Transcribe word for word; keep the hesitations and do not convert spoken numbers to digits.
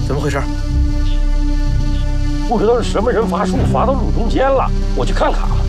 怎么回事？ 不知道是什么人发书发到路中间了，我去看看啊。